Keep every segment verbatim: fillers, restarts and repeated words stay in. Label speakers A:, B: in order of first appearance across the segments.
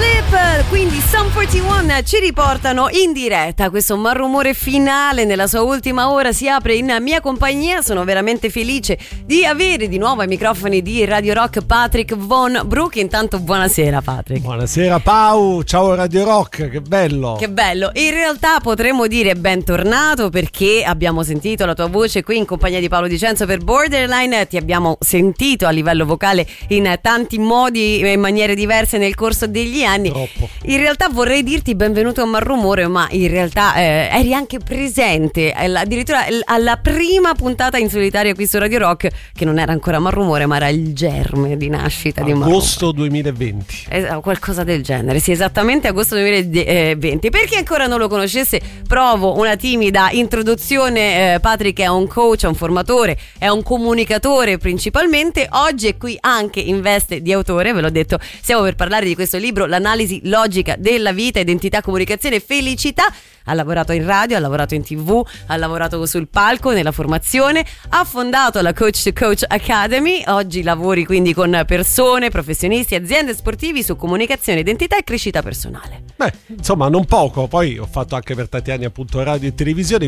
A: Sleep, quindi Sum quarantuno ci riportano in diretta. Questo malrumore finale nella sua ultima ora si apre in mia compagnia. Sono veramente felice di avere di nuovo ai microfoni di Radio Rock Patrick Von Broek. Intanto buonasera Patrick.
B: Buonasera Pau, ciao Radio Rock, che bello.
A: Che bello, in realtà potremmo dire bentornato perché abbiamo sentito la tua voce qui in compagnia di Paolo Dicenzo per Borderline. Ti abbiamo sentito a livello vocale in tanti modi e in maniere diverse nel corso degli anni.
B: Troppo.
A: In realtà vorrei dirti benvenuto a Malrumore, ma in realtà eh, eri anche presente eh, addirittura alla prima puntata in solitaria qui su Radio Rock, che non era ancora Malrumore ma era il germe di nascita di Malrumore.
B: Agosto duemilaventi.
A: Es- qualcosa del genere, sì, esattamente agosto duemilaventi. Per chi ancora non lo conoscesse, provo una timida introduzione. eh, Patrick è un coach, è un formatore, è un comunicatore principalmente. Oggi è qui anche in veste di autore, ve l'ho detto, stiamo per parlare di questo libro, L'analisi logica della vita, identità, comunicazione e felicità. Ha lavorato in radio, ha lavorato in tv, ha lavorato sul palco, nella formazione, ha fondato la Coach to Coach Academy. Oggi lavori quindi con persone, professionisti, aziende sportivi su comunicazione, identità e crescita personale.
B: Beh, insomma, non poco. Poi ho fatto anche per tanti anni appunto radio e televisione,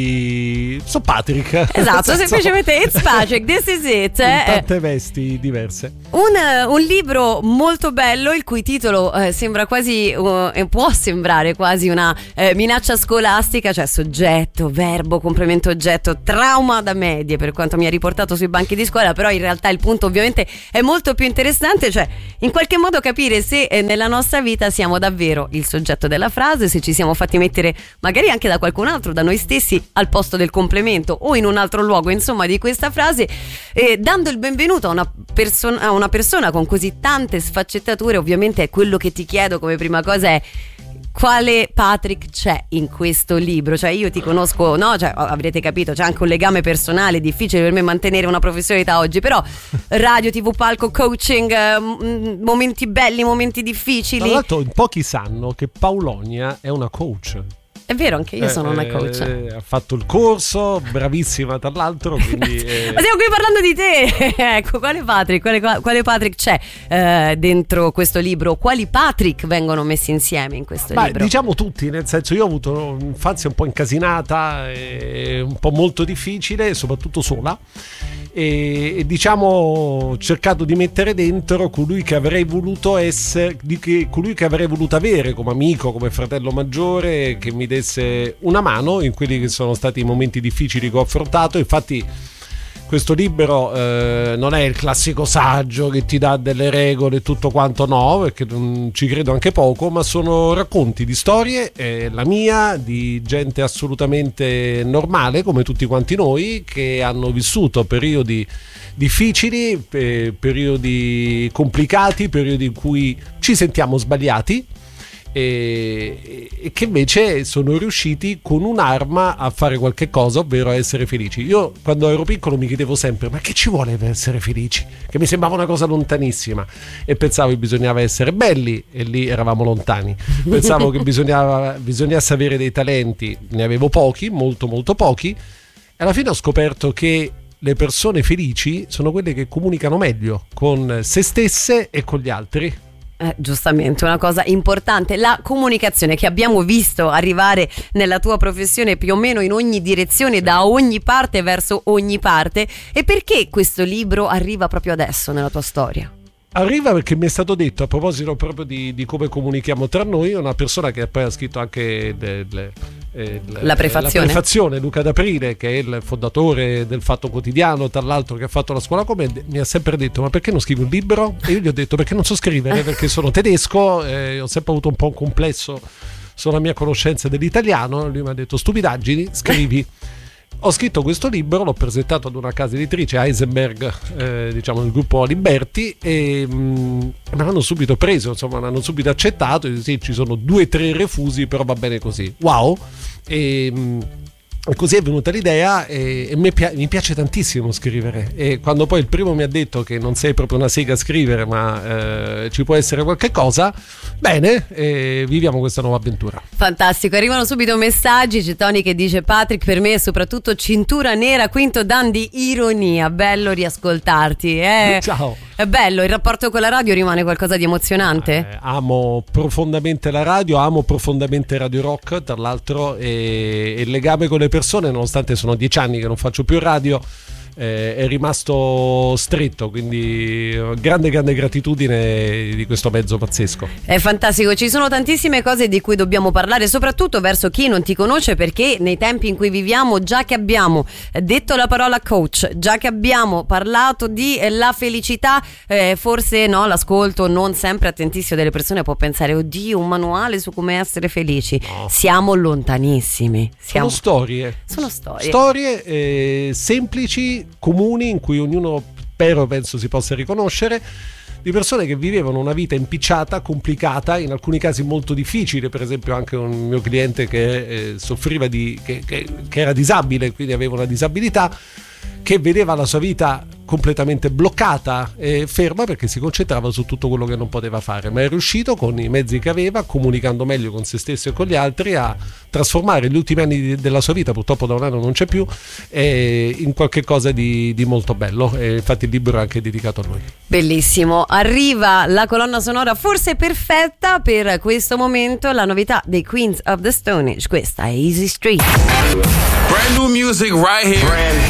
B: quindi sono Patrick.
A: Esatto, semplicemente it's Patrick, this is it.
B: In
A: eh.
B: tante vesti diverse.
A: Un, un libro molto bello, il cui titolo eh, sembra quasi, uh, può sembrare quasi una eh, minaccia scolastica, cioè soggetto, verbo, complemento oggetto, trauma da medie, per quanto mi ha riportato sui banchi di scuola. Però in realtà il punto ovviamente è molto più interessante, cioè in qualche modo capire se eh, nella nostra vita siamo davvero il soggetto della frase, se ci siamo fatti mettere magari anche da qualcun altro, da noi stessi, al posto del complemento o in un altro luogo, insomma, di questa frase, eh, dando il benvenuto a una, perso- a una persona con così tante sfaccettature. Ovviamente quello che ti chiedo come prima cosa è: quale Patrick c'è in questo libro? Cioè io ti conosco, no? Cioè, avrete capito, c'è anche un legame personale, difficile per me mantenere una professionalità oggi, però radio, tv, palco, coaching, eh, momenti belli, momenti difficili.
B: Tra l'altro in pochi sanno che Paulonia è una coach.
A: È vero, anche io
B: eh,
A: sono una coach.
B: Eh, ha fatto il corso, bravissima tra l'altro. Quindi, eh...
A: Ma stiamo qui parlando di te. Ecco, quale Patrick, quale, quale Patrick c'è eh, dentro questo libro? Quali Patrick vengono messi insieme in questo
B: Beh,
A: libro?
B: diciamo tutti, nel senso, io ho avuto un'infanzia un po' incasinata, e un po' molto difficile, soprattutto sola. E, e diciamo ho cercato di mettere dentro colui che avrei voluto essere, di che, colui che avrei voluto avere come amico, come fratello maggiore, che mi desse una mano in quelli che sono stati i momenti difficili che ho affrontato. Infatti questo libro eh, non è il classico saggio che ti dà delle regole e tutto quanto, no, perché non ci credo anche poco, ma sono racconti di storie, eh, la mia, di gente assolutamente normale come tutti quanti noi, che hanno vissuto periodi difficili, eh, periodi complicati, periodi in cui ci sentiamo sbagliati, e, e che invece sono riusciti con un'arma a fare qualche cosa, ovvero a essere felici. Io quando ero piccolo mi chiedevo sempre: ma che ci vuole per essere felici? Che mi sembrava una cosa lontanissima, e pensavo che bisognava essere belli, e lì eravamo lontani. Pensavo che bisognava, bisognasse avere dei talenti, ne avevo pochi, molto molto pochi, e alla fine ho scoperto che le persone felici sono quelle che comunicano meglio con se stesse e con gli altri.
A: Eh, giustamente, una cosa importante, la comunicazione, che abbiamo visto arrivare nella tua professione più o meno in ogni direzione, da ogni parte verso ogni parte. E perché questo libro arriva proprio adesso nella tua storia?
B: Arriva perché mi è stato detto, a proposito proprio di, di come comunichiamo tra noi, una persona che poi ha scritto anche le, le, eh,
A: la prefazione.
B: la prefazione, Luca D'Aprile, che è il fondatore del Fatto Quotidiano, tra l'altro, che ha fatto la scuola come, mi ha sempre detto: ma perché non scrivi un libro? E io gli ho detto: perché non so scrivere, perché sono tedesco, eh, ho sempre avuto un po' un complesso sulla mia conoscenza dell'italiano. Lui mi ha detto: stupidaggini, scrivi. Ho scritto questo libro, l'ho presentato ad una casa editrice, Heisenberg, eh, diciamo del gruppo Liberty, e mh, me l'hanno subito preso, insomma, l'hanno subito accettato. E sì, ci sono due o tre refusi, però va bene così. Wow! E mh, E così è venuta l'idea e, e mi, pi- mi piace tantissimo scrivere, e quando poi il primo mi ha detto che non sei proprio una sega a scrivere ma eh, ci può essere qualche cosa, bene, eh, viviamo questa nuova avventura.
A: Fantastico, arrivano subito messaggi. C'è Tony che dice: Patrick, per me è soprattutto cintura nera, quinto dan di ironia, bello riascoltarti. È,
B: Ciao.
A: È bello, il rapporto con la radio rimane qualcosa di emozionante?
B: Eh, amo profondamente la radio, amo profondamente Radio Rock, tra l'altro, e, e il legame con le persone, nonostante sono dieci anni che non faccio più radio, eh, è rimasto stretto, quindi grande grande gratitudine di questo mezzo pazzesco.
A: È fantastico, ci sono tantissime cose di cui dobbiamo parlare, soprattutto verso chi non ti conosce, perché nei tempi in cui viviamo, già che abbiamo detto la parola coach, già che abbiamo parlato di eh, la felicità, eh, forse no, l'ascolto non sempre attentissimo delle persone può pensare: oddio, un manuale su come essere felici. No. Siamo lontanissimi. Siamo...
B: Sono storie.
A: Sono storie.
B: Storie eh, semplici, comuni, in cui ognuno, spero, penso si possa riconoscere, di persone che vivevano una vita impicciata, complicata, in alcuni casi molto difficile. Per esempio anche un mio cliente che eh, soffriva di che, che, che era disabile, quindi aveva una disabilità, che vedeva la sua vita completamente bloccata e ferma perché si concentrava su tutto quello che non poteva fare, ma è riuscito con i mezzi che aveva, comunicando meglio con se stesso e con gli altri, a trasformare gli ultimi anni della sua vita, purtroppo da un anno non c'è più, in qualche cosa di, di molto bello, e infatti il libro è anche dedicato a lui.
A: Bellissimo, arriva la colonna sonora forse perfetta per questo momento, la novità dei Queens of the Stone Age, questa è Easy Street.
C: Brand new music right here. Brand